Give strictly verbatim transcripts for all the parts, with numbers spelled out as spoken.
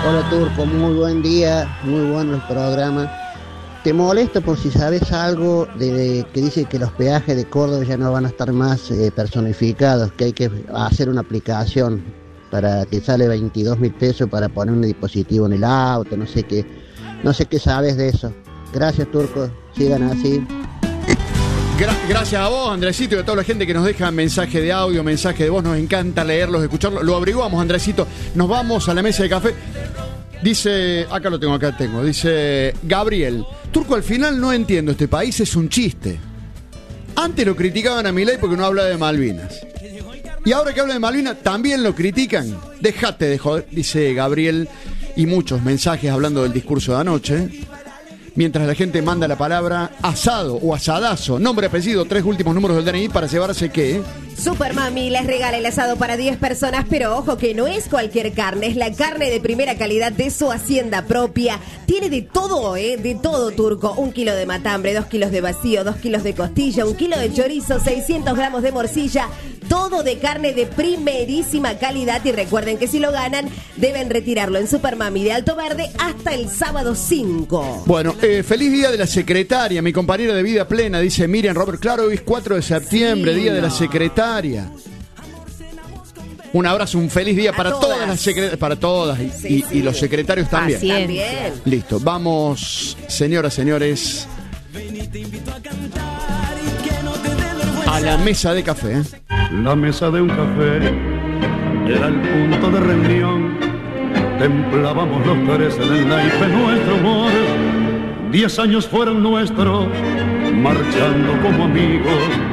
Hola Turco, muy buen día, muy bueno el programa. Te molesto por si sabes algo de que dice que los peajes de Córdoba ya no van a estar más eh, personificados, que hay que hacer una aplicación para que sale veintidós mil pesos para poner un dispositivo en el auto, no sé qué, no sé qué sabes de eso. Gracias Turco, sigan así. Gra- gracias a vos, Andresito, y a toda la gente que nos deja mensaje de audio, mensaje de voz. Nos encanta leerlos, escucharlos. Lo averiguamos, Andresito. Nos vamos a la mesa de café. Dice, acá lo tengo, acá tengo. Dice Gabriel, Turco, al final no entiendo, este país es un chiste. Antes lo criticaban a Milei porque no habla de Malvinas. Y ahora que habla de Malvinas, también lo critican. Dejate de joder, dice Gabriel. Y muchos mensajes hablando del discurso de anoche. Mientras la gente manda la palabra asado o asadazo, nombre, apellido, tres últimos números del D N I para llevarse ¿qué? Supermami les regala el asado para diez personas, pero ojo que no es cualquier carne, es la carne de primera calidad de su hacienda propia. Tiene de todo, ¿eh? De todo, Turco. Un kilo de matambre, dos kilos de vacío, dos kilos de costilla, un kilo de chorizo, seiscientos gramos de morcilla. Todo de carne de primerísima calidad. Y recuerden que si lo ganan, deben retirarlo en Supermami de Alto Verde hasta el sábado cinco. Bueno, eh, feliz día de la secretaria, mi compañera de vida plena, dice Miriam Robert. Claro, hoy es cuatro de septiembre, sí, día no. de la secretaria. Un abrazo, un feliz día para todas. todas las secretarias, para todas y, sí, y, sí. y los secretarios también. también. Listo, vamos, señoras, señores, a la mesa de café. ¿eh? La mesa de un café era el punto de reunión. Templábamos los tres en el naipe nuestro humor. Diez años fueron nuestros, marchando como amigos.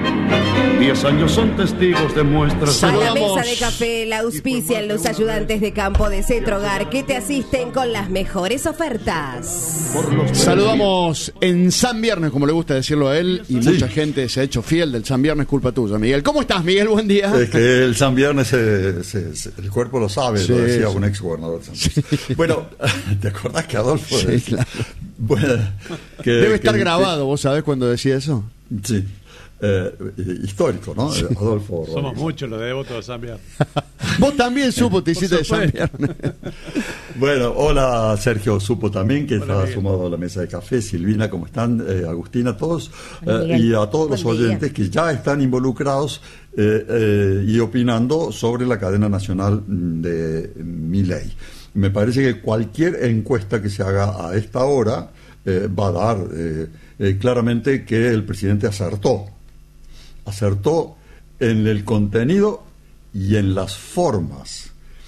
Diez años son testigos de muestras. A la mesa de café la auspician los ayudantes de campo de Cetrogar, que te asisten con las mejores ofertas. Saludamos en San Viernes, como le gusta decirlo a él, y sí. mucha gente se ha hecho fiel del San Viernes, culpa tuya, Miguel. ¿Cómo estás, Miguel? Buen día. Es que el San Viernes se, se, se, el cuerpo lo sabe, sí, lo decía sí. un ex gobernador. Sí. Bueno, ¿te acordás que Adolfo? Sí, decía? Claro. Bueno, que, Debe estar que, grabado, que, ¿vos sabés cuándo decía eso? Sí. Eh, histórico, ¿no? Sí. Adolfo. Somos muchos los de devotos de San Viernes. Vos también supo, te hiciste de San Viernes. Bueno, hola Sergio, supo también que hola, está sumado a la mesa de café. Silvina, ¿cómo están? Eh, Agustina, todos. Eh, y a todos los oyentes que ya están involucrados eh, eh, y opinando sobre la cadena nacional de Milei. Me parece que cualquier encuesta que se haga a esta hora eh, va a dar eh, eh, claramente que el presidente acertó. Acertó en el contenido y en las formas.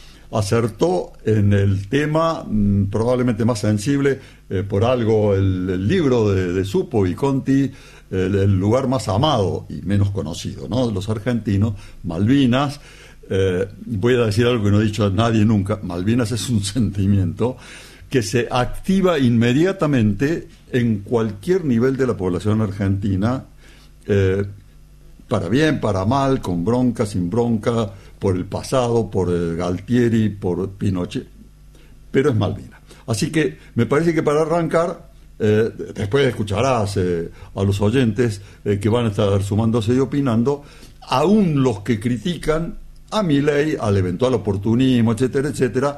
Acertó en el tema mmm, probablemente más sensible, eh, por algo el, el libro de, de Supo y Conti, el, el lugar más amado y menos conocido, ¿no? De los argentinos, Malvinas. Eh, voy a decir algo que no he dicho a nadie nunca. Malvinas es un sentimiento que se activa inmediatamente en cualquier nivel de la población argentina, eh, para bien, para mal, con bronca, sin bronca, por el pasado, por el Galtieri, por Pinochet, pero es Malvinas. Así que me parece que para arrancar, eh, después escucharás eh, a los oyentes eh, que van a estar sumándose y opinando, aún los que critican a Milei, al eventual oportunismo, etcétera, etcétera,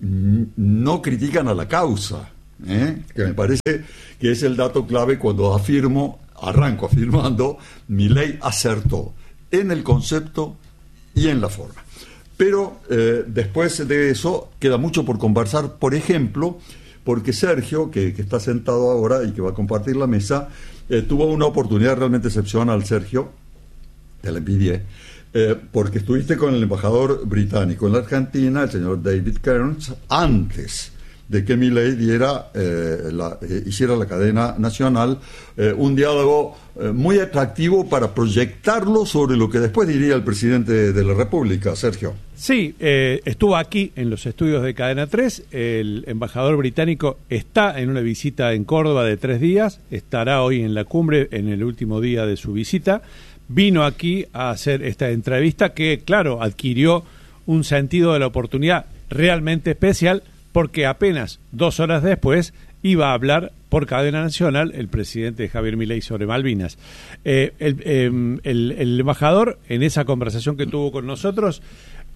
no critican a la causa, ¿eh? que me parece que es el dato clave cuando afirmo, arranco afirmando, Milei acertó en el concepto y en la forma. Pero eh, después de eso queda mucho por conversar, por ejemplo, porque Sergio, que, que está sentado ahora y que va a compartir la mesa, eh, tuvo una oportunidad realmente excepcional, Sergio, te la envidié, eh, porque estuviste con el embajador británico en la Argentina, el señor David Kearns, antes de que Milei diera, eh, la, eh, hiciera la cadena nacional, eh, un diálogo eh, muy atractivo para proyectarlo sobre lo que después diría el presidente de la República, Sergio. Sí, eh, estuvo aquí en los estudios de Cadena tres, el embajador británico está en una visita en Córdoba de tres días, estará hoy en la cumbre en el último día de su visita, vino aquí a hacer esta entrevista que, claro, adquirió un sentido de la oportunidad realmente especial, porque apenas dos horas después iba a hablar por cadena nacional el presidente Javier Milei sobre Malvinas. Eh, el, eh, el, el embajador, en esa conversación que tuvo con nosotros,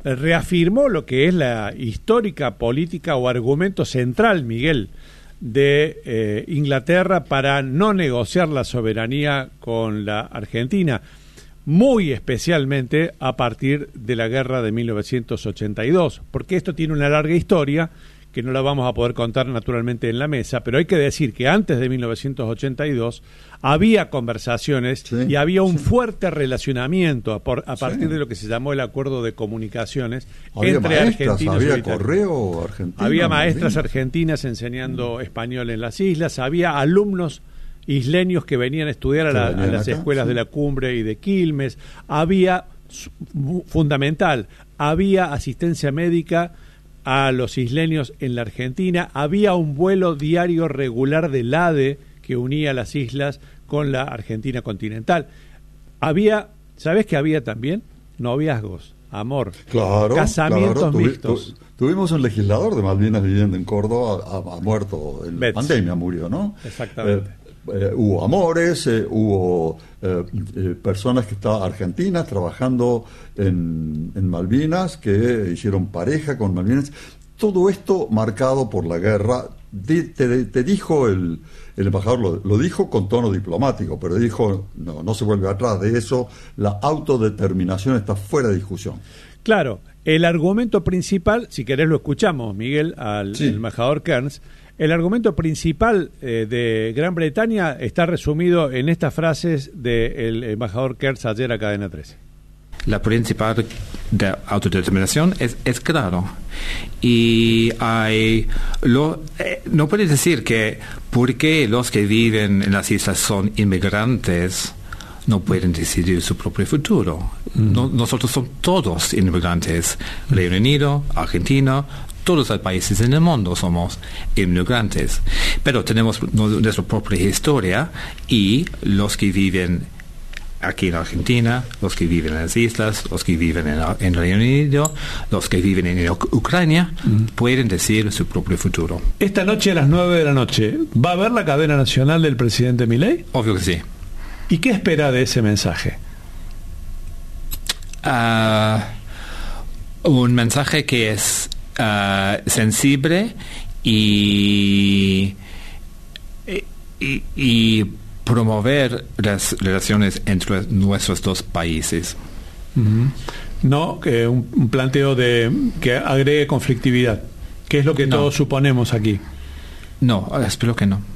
reafirmó lo que es la histórica política o argumento central, Miguel, de eh, Inglaterra para no negociar la soberanía con la Argentina, muy especialmente a partir de la guerra de mil novecientos ochenta y dos, porque esto tiene una larga historia que no la vamos a poder contar naturalmente en la mesa, pero hay que decir que antes de mil novecientos ochenta y dos había conversaciones sí, y había un sí. fuerte relacionamiento a, por, a partir sí. de lo que se llamó el acuerdo de comunicaciones había entre maestras, argentinos había y correo argentino. Había maestras argentinas enseñando mm. español en las islas, había alumnos isleños que venían a estudiar a, la, a las acá, escuelas sí. de la Cumbre y de Quilmes, había, fundamental, había asistencia médica a los isleños en la Argentina, había un vuelo diario regular del ADE que unía las islas con la Argentina continental. Había, ¿sabes qué había también? Noviazgos, amor, claro, casamientos claro, tuvi, mixtos. Tu, tuvimos un legislador de Malvinas viviendo en Córdoba, ha, ha muerto en la pandemia, murió, ¿no? Exactamente. Eh, Eh, hubo amores, eh, hubo eh, eh, personas que estaban argentinas trabajando en, en Malvinas, que hicieron pareja con Malvinas. Todo esto marcado por la guerra. De, te, te dijo el, el embajador, lo, lo dijo con tono diplomático, pero dijo, no, no se vuelve atrás de eso, la autodeterminación está fuera de discusión. Claro, el argumento principal, si querés lo escuchamos, Miguel, al sí. embajador Kearns. El argumento principal eh, de Gran Bretaña está resumido en estas frases del embajador Kearns ayer a Cadena trece. La principal de autodeterminación es, es claro. Y hay lo, eh, no puedes decir que porque los que viven en las islas son inmigrantes no pueden decidir su propio futuro. Mm. No, nosotros somos todos inmigrantes. Reino Unido, Argentina, todos los países en el mundo somos inmigrantes, pero tenemos nuestra propia historia y los que viven aquí en Argentina, los que viven en las islas, los que viven en, en Reino Unido, los que viven en Ucrania, mm. pueden decidir su propio futuro. Esta noche a las nueve de la noche, ¿va a haber la cadena nacional del presidente Milei? Obvio que sí. ¿Y qué espera de ese mensaje? Uh, un mensaje que es Uh, sensible y, y, y promover las relaciones entre nuestros dos países. Uh-huh. No, que un, un planteo de que agregue conflictividad, que es lo que no. todos suponemos aquí. No, espero que no.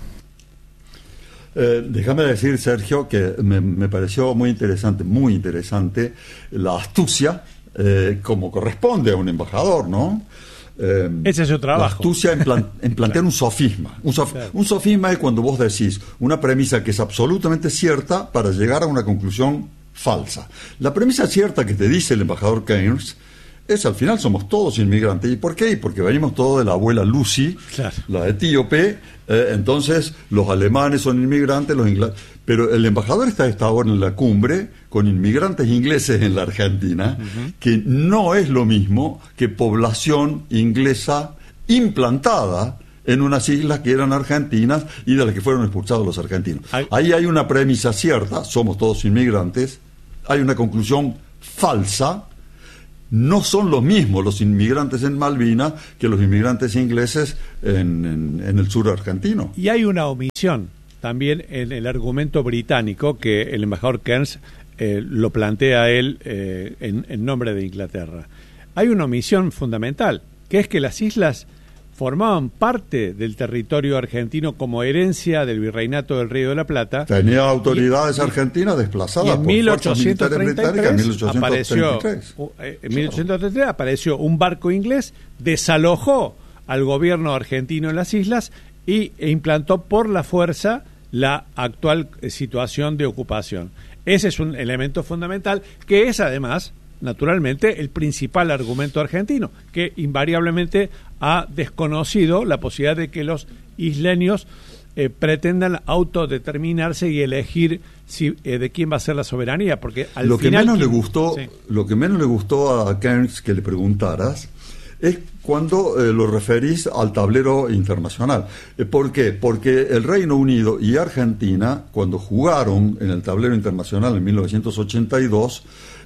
Eh, déjame decir, Sergio, que me, me pareció muy interesante, muy interesante la astucia, eh, como corresponde a un embajador, ¿no? Eh, Ese es su trabajo. La astucia en, plan, en plantear claro. un sofisma. Un, sof, claro. un sofisma es cuando vos decís una premisa que es absolutamente cierta para llegar a una conclusión falsa. La premisa cierta que te dice el embajador Kearns es: al final somos todos inmigrantes. ¿Y por qué? Porque venimos todos de la abuela Lucy, claro. la etíope, eh, entonces los alemanes son inmigrantes, los ingleses. Pero el embajador está esta ahora en la cumbre con inmigrantes ingleses en la Argentina, uh-huh. que no es lo mismo que población inglesa implantada en unas islas que eran argentinas y de las que fueron expulsados los argentinos. Ay. Ahí hay una premisa cierta, somos todos inmigrantes, hay una conclusión falsa. No son los mismos los inmigrantes en Malvinas que los inmigrantes ingleses en, en, en el sur argentino. Y hay una omisión también en el argumento británico que el embajador Kearns eh, lo plantea él eh, en, en nombre de Inglaterra. Hay una omisión fundamental, que es que las islas formaban parte del territorio argentino como herencia del virreinato del Río de la Plata. Tenía autoridades y, argentinas desplazadas y en por mil ochocientos treinta y tres en mil ochocientos treinta y tres apareció, en mil ochocientos treinta y tres apareció un barco inglés, desalojó al gobierno argentino en las islas y, e implantó por la fuerza la actual situación de ocupación. Ese es un elemento fundamental que es además, naturalmente, el principal argumento argentino, que invariablemente ha desconocido la posibilidad de que los isleños eh, pretendan autodeterminarse y elegir si, eh, de quién va a ser la soberanía, porque al lo final que menos ¿quién? le gustó, sí. lo que menos le gustó a Kearns que le preguntaras es cuando eh, lo referís al tablero internacional. Eh, ¿Por qué? Porque el Reino Unido y Argentina, cuando jugaron en el tablero internacional en mil novecientos ochenta y dos,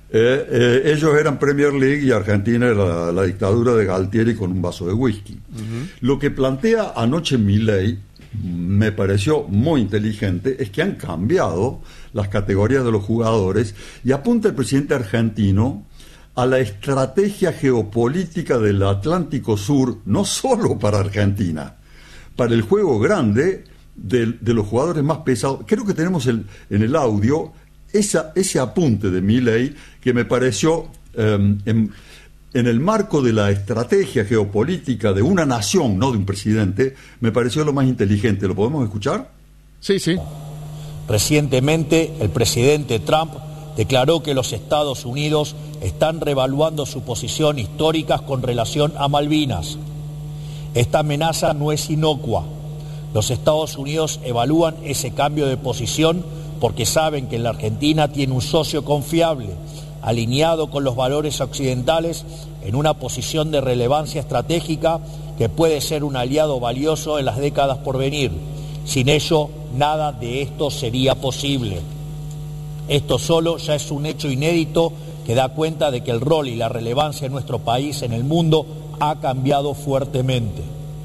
Eh, eh, ellos eran Premier League y Argentina era la, la dictadura de Galtieri con un vaso de whisky. Uh-huh. Lo que plantea anoche Milei me pareció muy inteligente, es que han cambiado las categorías de los jugadores y apunta el presidente argentino a la estrategia geopolítica del Atlántico Sur, no solo para Argentina, para el juego grande de, de los jugadores más pesados. Creo que tenemos el, en el audio esa, ese apunte de Milei que me pareció eh, en, en el marco de la estrategia geopolítica de una nación, no de un presidente, me pareció lo más inteligente. ¿Lo podemos escuchar? Sí, sí. Recientemente, el presidente Trump declaró que los Estados Unidos están reevaluando su posición histórica con relación a Malvinas. Esta amenaza no es inocua. Los Estados Unidos evalúan ese cambio de posición porque saben que la Argentina tiene un socio confiable, alineado con los valores occidentales, en una posición de relevancia estratégica que puede ser un aliado valioso en las décadas por venir. Sin ello, nada de esto sería posible. Esto solo ya es un hecho inédito que da cuenta de que el rol y la relevancia de nuestro país en el mundo ha cambiado fuertemente.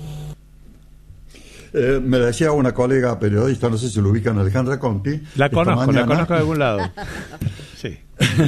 Eh, me decía una colega periodista, no sé si lo ubican, Alejandra Conti. La conozco, mañana, la conozco de algún lado. Sí.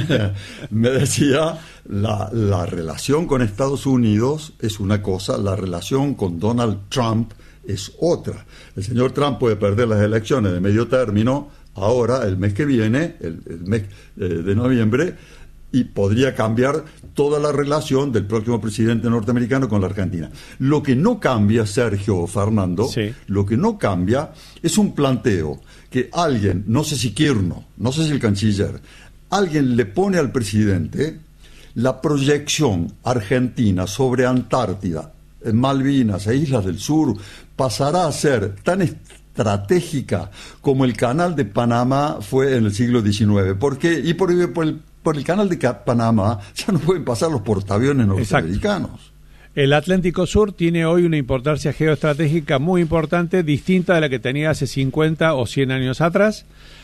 Me decía, la, la relación con Estados Unidos es una cosa, la relación con Donald Trump es otra. El señor Trump puede perder las elecciones de medio término ahora, el mes que viene, el, el mes eh, de noviembre, y podría cambiar toda la relación del próximo presidente norteamericano con la Argentina. Lo que no cambia, Sergio o Fernando, sí. lo que no cambia es un planteo que alguien, no sé si Kirchner, no sé si el canciller, alguien le pone al presidente la proyección argentina sobre Antártida, Malvinas e Islas del Sur pasará a ser tan estratégica como el canal de Panamá fue en el siglo diecinueve. ¿Por qué? Y por, por el Por el canal de Panamá ya no pueden pasar los portaaviones norteamericanos. Exacto. El Atlántico Sur tiene hoy una importancia geoestratégica muy importante, distinta de la que tenía hace cincuenta o cien años atrás,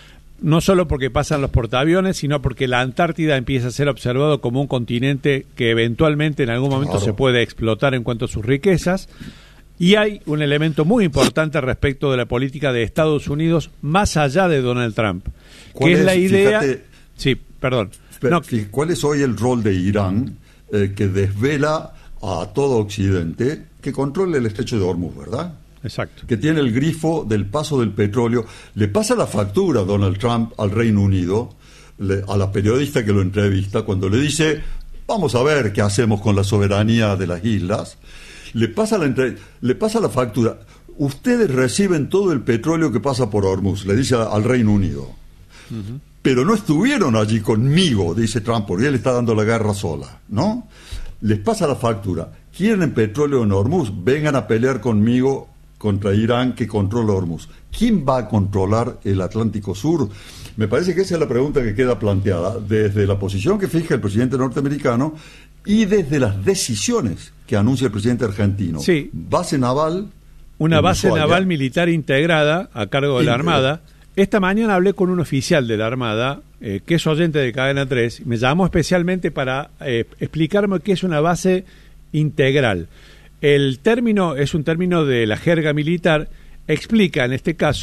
no solo porque pasan los portaaviones, sino porque la Antártida empieza a ser observado como un continente que eventualmente en algún momento claro. se puede explotar en cuanto a sus riquezas. Y hay un elemento muy importante respecto de la política de Estados Unidos más allá de Donald Trump, que es, es la idea... Fíjate, sí, perdón. No. ¿Cuál es hoy el rol de Irán eh, que desvela a todo Occidente que controla el estrecho de Hormuz, verdad? Exacto. Que tiene el grifo del paso del petróleo. Le pasa la factura a Donald Trump al Reino Unido, le, a la periodista que lo entrevista, cuando le dice, vamos a ver qué hacemos con la soberanía de las islas. Le pasa la, entre, le pasa la factura. Ustedes reciben todo el petróleo que pasa por Hormuz, le dice al Reino Unido. Uh-huh. Pero no estuvieron allí conmigo, dice Trump, porque él está dando la guerra sola, ¿no? Les pasa la factura. ¿Quieren petróleo en Hormuz? Vengan a pelear conmigo contra Irán, que controla Hormuz. ¿Quién va a controlar el Atlántico Sur? Me parece que esa es la pregunta que queda planteada desde la posición que fija el presidente norteamericano y desde las decisiones que anuncia el presidente argentino. Sí. Base naval. Una base Ushuaia. naval militar integrada a cargo de la Armada. Esta mañana hablé con un oficial de la Armada, eh, que es oyente de Cadena tres, me llamó especialmente para eh, explicarme qué es una base integral. El término es un término de la jerga militar, explica en este caso